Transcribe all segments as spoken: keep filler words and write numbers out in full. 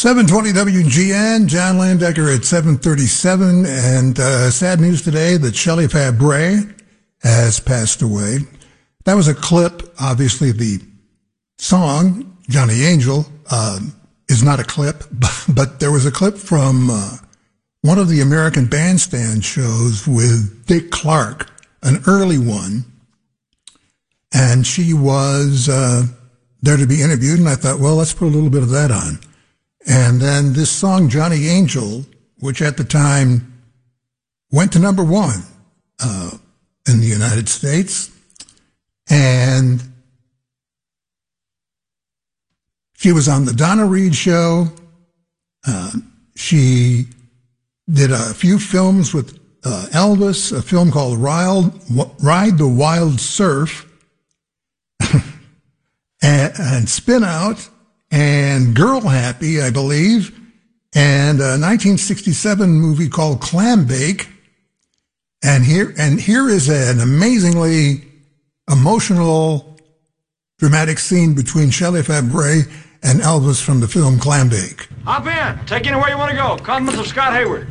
seven twenty W G N, John Landecker at seven thirty-seven, and uh, sad news today that Shelley Fabares has passed away. That was a clip. Obviously, the song, Johnny Angel, uh, is not a clip, but there was a clip from uh, one of the American Bandstand shows with Dick Clark, an early one, and she was uh, there to be interviewed, and I thought, well, let's put a little bit of that on. And then this song, Johnny Angel, which at the time went to number one uh, in the United States. And she was on the Donna Reed show. Uh, she did a few films with uh, Elvis, a film called Ride, Ride the Wild Surf, and, and Spin Out, and Girl Happy, I believe, and a nineteen sixty-seven movie called Clam Bake. And here, and here is an amazingly emotional, dramatic scene between Shelley Fabares and Elvis from the film Clam Bake. Hop in. Take you anywhere you want to go. Compliments of Scott Hayward.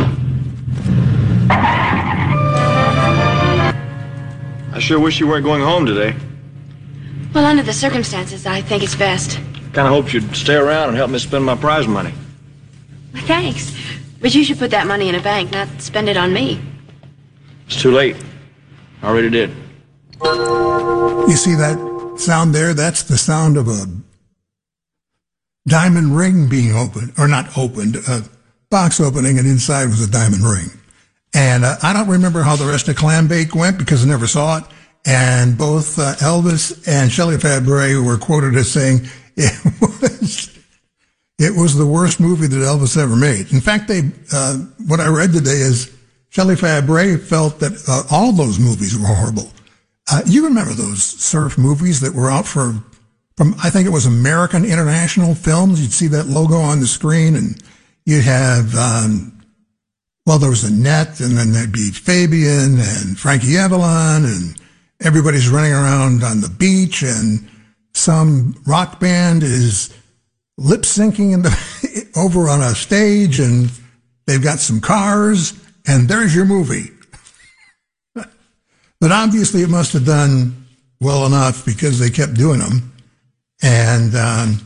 I sure wish you weren't going home today. Well, under the circumstances, I think it's best. Kind of hoped you'd stay around and help me spend my prize money. Well, thanks. But you should put that money in a bank, not spend it on me. It's too late. I already did. You see that sound there? That's the sound of a diamond ring being opened, or not opened, a box opening, and inside was a diamond ring. And uh, I don't remember how the rest of Clam Bake went because I never saw it. And both uh, Elvis and Shelley Fabares were quoted as saying it was it was the worst movie that Elvis ever made. In fact, they uh, what I read today is Shelley Fabares felt that uh, all those movies were horrible. Uh, you remember those surf movies that were out for from I think it was American International Films. You'd see that logo on the screen, and you'd have um, well, there was Annette, and then there'd be Fabian and Frankie Avalon, and everybody's running around on the beach, and some rock band is lip syncing in the, over on a stage, and they've got some cars, and there's your movie. But obviously it must have done well enough because they kept doing them. And um,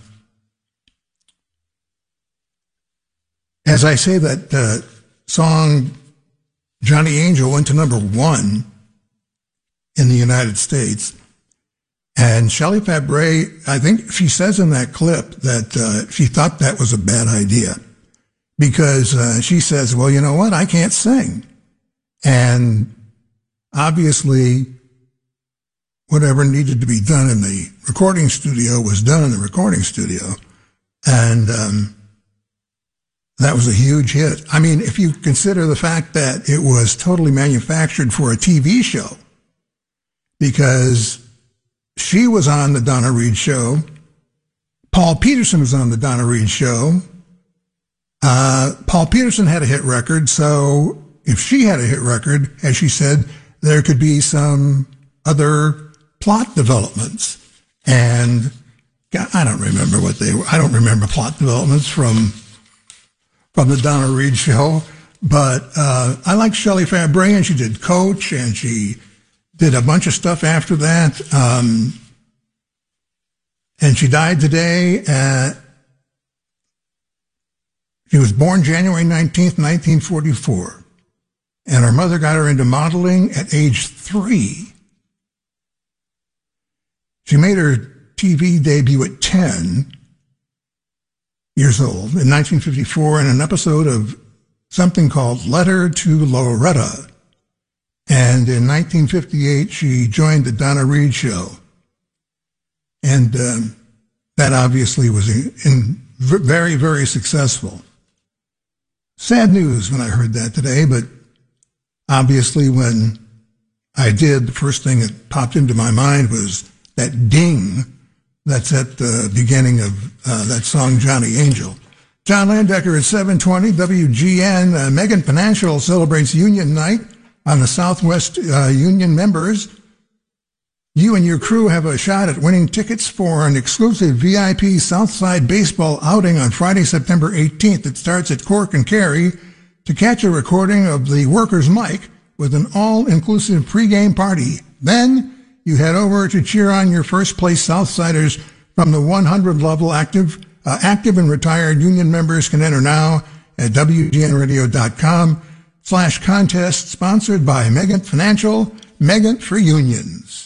as I say, that uh, song, Johnny Angel, went to number one in the United States. And Shelley Fabares, I think she says in that clip that uh, she thought that was a bad idea because uh, she says, well, you know what? I can't sing. And obviously, whatever needed to be done in the recording studio was done in the recording studio. And um, that was a huge hit. I mean, if you consider the fact that it was totally manufactured for a T V show, because she was on the Donna Reed show. Paul Peterson was on the Donna Reed show. Uh, Paul Peterson had a hit record, so if she had a hit record, as she said, there could be some other plot developments. And God, I don't remember what they were. I don't remember plot developments from from the Donna Reed show. But uh, I like Shelley Fabares, and she did Coach, and she did a bunch of stuff after that. Um, and she died today. Uh, she was born January nineteenth, nineteen forty-four. And her mother got her into modeling at age three. She made her T V debut at ten years old in nineteen fifty-four in an episode of something called Letter to Loretta. And in nineteen fifty-eight, she joined the Donna Reed show. And um, that obviously was in, in very, very successful. Sad news when I heard that today, but obviously when I did, the first thing that popped into my mind was that ding that's at the beginning of uh, that song, Johnny Angel. John Landecker at seven twenty W G N. Uh, Megan Financial celebrates Union Night on the Southwest uh, Union members. You and your crew have a shot at winning tickets for an exclusive V I P Southside baseball outing on Friday, September eighteenth. It starts at Cork and Kerry. To catch a recording of the Workers' Mic with an all-inclusive pregame party. Then you head over to cheer on your first-place Southsiders from the one hundred level. Active, uh, active and retired union members can enter now at W G N radio dot com slash contest, sponsored by Megant Financial, Megant for Unions.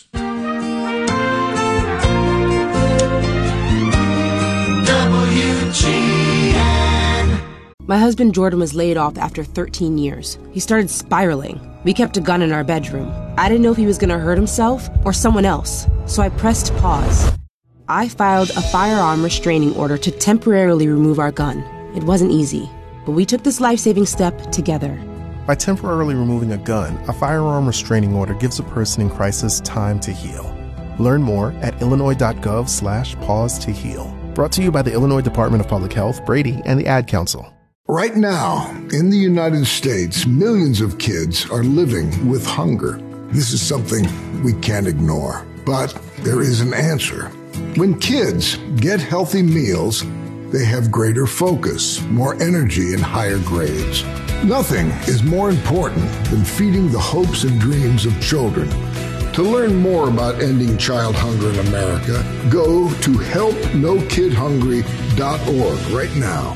My husband Jordan was laid off after thirteen years. He started spiraling. We kept a gun in our bedroom. I didn't know if he was going to hurt himself or someone else, so I pressed pause. I filed a firearm restraining order to temporarily remove our gun. It wasn't easy, but we took this life-saving step together. By temporarily removing a gun, a firearm restraining order gives a person in crisis time to heal. Learn more at illinois.gov slash pause to heal. Brought to you by the Illinois Department of Public Health, Brady, and the Ad Council. Right now, in the United States, millions of kids are living with hunger. This is something we can't ignore, but there is an answer. When kids get healthy meals, they have greater focus, more energy, and higher grades. Nothing is more important than feeding the hopes and dreams of children. To learn more about ending child hunger in America, go to help no kid hungry dot org right now.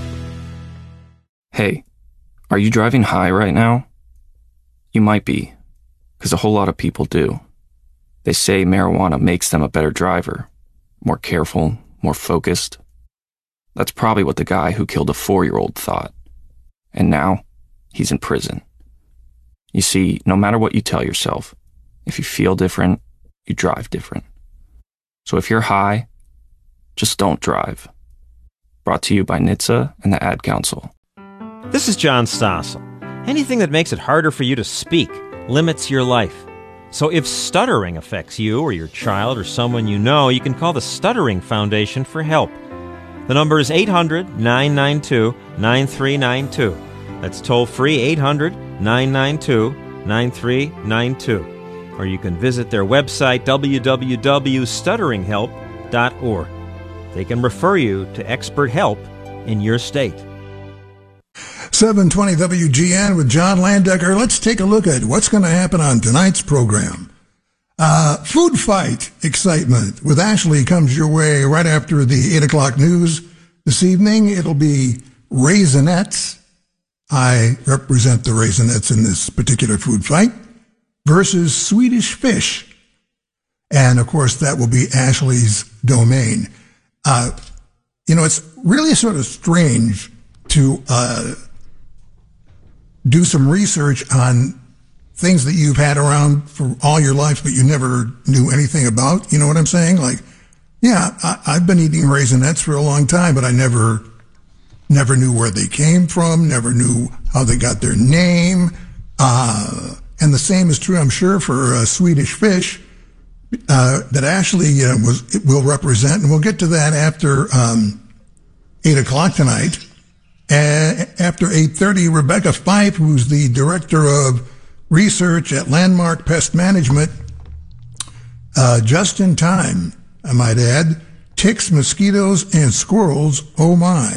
Hey, are you driving high right now? You might be, because a whole lot of people do. They say marijuana makes them a better driver, more careful, more focused. That's probably what the guy who killed a four-year-old thought. And now, he's in prison. You see, no matter what you tell yourself, if you feel different, you drive different. So if you're high, just don't drive. Brought to you by N H T S A and the Ad Council. This is John Stossel. Anything that makes it harder for you to speak limits your life. So if stuttering affects you or your child or someone you know, you can call the Stuttering Foundation for help. The number is eight hundred, nine nine two, nine three nine two. That's toll-free eight hundred, nine nine two, nine three nine two. Or you can visit their website, w w w dot stuttering help dot org. They can refer you to expert help in your state. seven twenty W G N with John Landecker. Let's take a look at what's going to happen on tonight's program. Uh, food fight excitement with Ashley comes your way right after the eight o'clock news this evening. It'll be Raisinets. I represent the Raisinets in this particular food fight versus Swedish Fish. And, of course, that will be Ashley's domain. Uh, you know, it's really sort of strange to uh, do some research on things that you've had around for all your life but you never knew anything about. You know what I'm saying? Like, yeah, I, I've been eating Raisinets for a long time, but I never never knew where they came from, never knew how they got their name. Uh, and the same is true, I'm sure, for uh, Swedish Fish uh, that Ashley uh, was will represent. And we'll get to that after um, eight o'clock tonight. Uh, after eight thirty, Rebecca Fife, who's the director of research at Landmark Pest Management, uh, just in time, I might add, ticks, mosquitoes, and squirrels, oh my.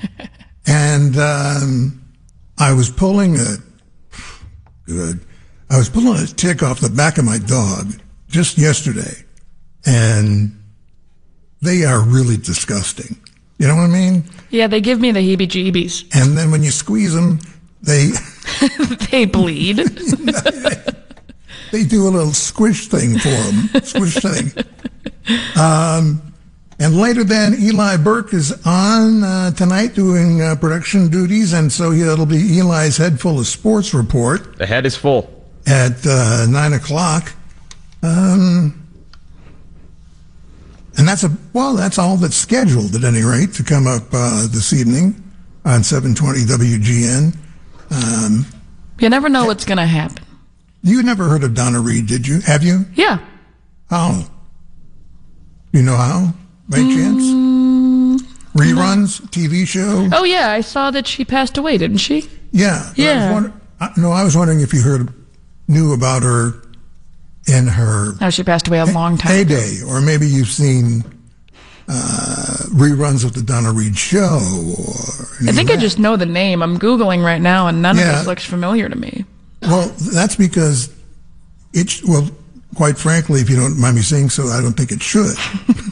And um, I was pulling a, good, I was pulling a tick off the back of my dog just yesterday, and they are really disgusting. You know what I mean? Yeah, they give me the heebie-jeebies. And then when you squeeze them, they... they bleed. They do a little squish thing for them. Squish thing. Um, and later then, Eli Burke is on uh, tonight doing uh, production duties, and so it'll be Eli's Head Full of Sports report. The head is full. At uh, nine o'clock. Um... And that's a well. That's all that's scheduled, at any rate, to come up uh, this evening on seven twenty W G N. Um, you never know what's going to happen. You never heard of Donna Reed, did you? Have you? Yeah. How? You know how? By mm, chance? Reruns, no. T V show. Oh yeah, I saw that she passed away, didn't she? Yeah. Yeah. I was wonder, no, I was wondering if you heard, knew about her in her Oh, she passed away a long time ago. heyday, or maybe you've seen uh, reruns of the Donna Reed Show. Or I think I just know the name. I'm Googling right now, and none Yeah. of this looks familiar to me. Well, that's because it. Well, quite frankly, if you don't mind me saying so, I don't think it should.